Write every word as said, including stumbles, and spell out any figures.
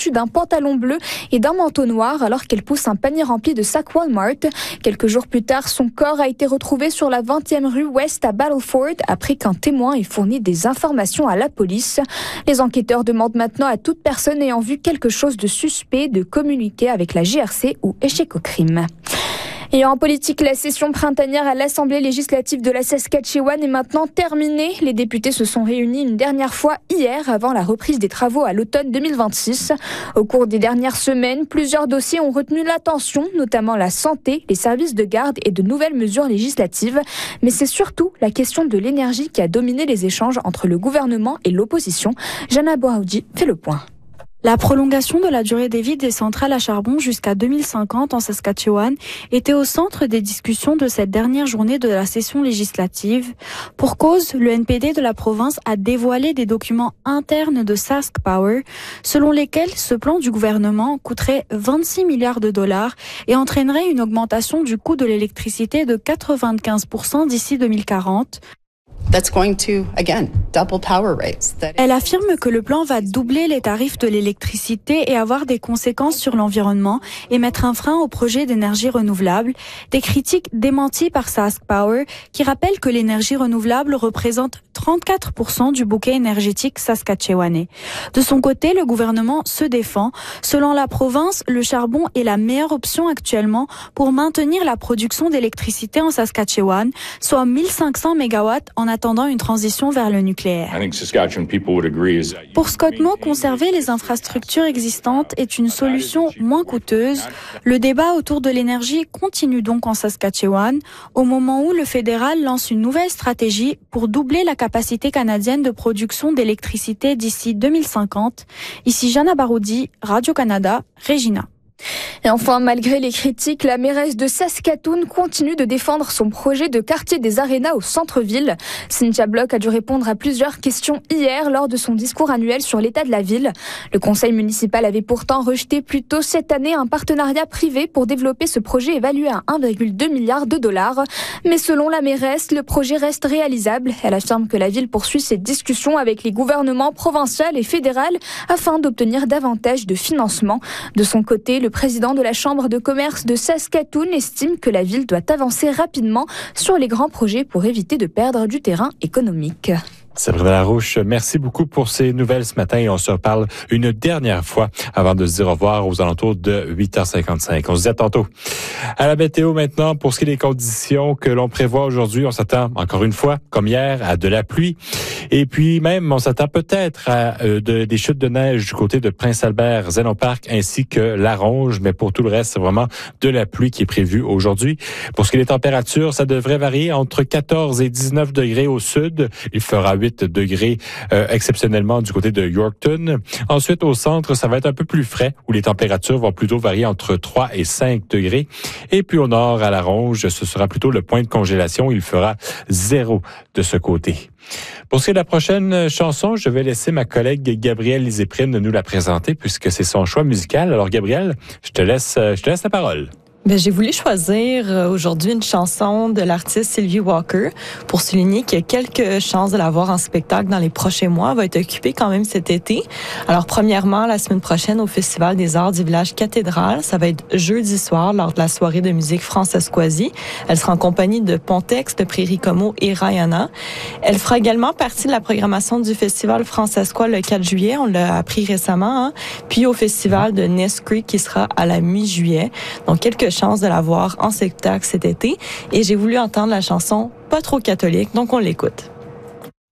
revêtue d'un pantalon bleu et d'un manteau noir alors qu'elle pousse un panier rempli de sacs Walmart. Quelques jours plus tard, son corps a été retrouvé sur la vingtième rue Ouest à Battleford après qu'un témoin ait fourni des informations à la police. Les enquêteurs demandent maintenant à toute personne ayant vu quelque chose de suspect de communiquer avec la G R C ou Échec au crime. Et en politique, la session printanière à l'Assemblée législative de la Saskatchewan est maintenant terminée. Les députés se sont réunis une dernière fois hier avant la reprise des travaux à l'automne deux mille vingt-six. Au cours des dernières semaines, plusieurs dossiers ont retenu l'attention, notamment la santé, les services de garde et de nouvelles mesures législatives. Mais c'est surtout la question de l'énergie qui a dominé les échanges entre le gouvernement et l'opposition. Jana Boaoudi fait le point. La prolongation de la durée de vie des centrales à charbon jusqu'à deux mille cinquante en Saskatchewan était au centre des discussions de cette dernière journée de la session législative. Pour cause, le N P D de la province a dévoilé des documents internes de Sask Power, selon lesquels ce plan du gouvernement coûterait vingt-six milliards de dollars et entraînerait une augmentation du coût de l'électricité de quatre-vingt-quinze pour cent d'ici deux mille quarante. That's going to, again, double power rates. Elle affirme que le plan va doubler les tarifs de l'électricité et avoir des conséquences sur l'environnement et mettre un frein au projet d'énergie renouvelable. Des critiques démenties par Sask Power qui rappellent que l'énergie renouvelable représente trente-quatre pour cent du bouquet énergétique saskatchewanais. De son côté, le gouvernement se défend. Selon la province, le charbon est la meilleure option actuellement pour maintenir la production d'électricité en Saskatchewan, soit mille cinq cents mégawatts en attendant une transition vers le nucléaire. Pour Scott Moe, conserver les infrastructures existantes est une solution moins coûteuse. Le débat autour de l'énergie continue donc en Saskatchewan, au moment où le fédéral lance une nouvelle stratégie pour doubler la capacité canadienne de production d'électricité d'ici deux mille cinquante. Ici Jana Baroudi, Radio-Canada, Regina. Et enfin, malgré les critiques, la mairesse de Saskatoon continue de défendre son projet de quartier des Arénas au centre-ville. Cynthia Bloch a dû répondre à plusieurs questions hier lors de son discours annuel sur l'état de la ville. Le conseil municipal avait pourtant rejeté plus tôt cette année un partenariat privé pour développer ce projet évalué à un virgule deux milliard de dollars. Mais selon la mairesse, le projet reste réalisable. Elle affirme que la ville poursuit ses discussions avec les gouvernements provincial et fédéral afin d'obtenir davantage de financement. De son côté, le Le président de la Chambre de commerce de Saskatoon estime que la ville doit avancer rapidement sur les grands projets pour éviter de perdre du terrain économique. Sabrina Larouche, merci beaucoup pour ces nouvelles ce matin et on se reparle une dernière fois avant de se dire au revoir aux alentours de huit heures cinquante-cinq. On se dit à tantôt. À la météo maintenant, pour ce qui est des conditions que l'on prévoit aujourd'hui, on s'attend encore une fois, comme hier, à de la pluie. Et puis même, on s'attend peut-être à euh, de, des chutes de neige du côté de Prince-Albert, Zénon Park ainsi que Laronge. Mais pour tout le reste, c'est vraiment de la pluie qui est prévue aujourd'hui. Pour ce qui est des températures, ça devrait varier entre quatorze et dix-neuf degrés au sud. Il fera huit degrés euh, exceptionnellement du côté de Yorkton. Ensuite, au centre, ça va être un peu plus frais où les températures vont plutôt varier entre trois et cinq degrés. Et puis au nord, à Laronge, ce sera plutôt le point de congélation. Il fera zéro de ce côté. Pour ce qui est de la prochaine chanson, je vais laisser ma collègue Gabrielle Liséprine nous la présenter puisque c'est son choix musical. Alors Gabrielle, je te laisse, je te laisse la parole. Ben, j'ai voulu choisir aujourd'hui une chanson de l'artiste Sylvie Walker pour souligner qu'il y a quelques chances de la voir en spectacle dans les prochains mois. Elle va être occupée quand même cet été. Alors, premièrement, la semaine prochaine au Festival des Arts du village Cathédrale. Ça va être jeudi soir lors de la soirée de musique Francescoisie. Elle sera en compagnie de Pontex, de Prairie Como et Rihanna. Elle fera également partie de la programmation du Festival Francescois le quatre juillet. On l'a appris récemment. Hein? Puis au Festival de Ness Creek qui sera à la mi-juillet. Donc, quelques chance de la voir en spectacle cet été et j'ai voulu entendre la chanson Pas trop catholique, donc on l'écoute.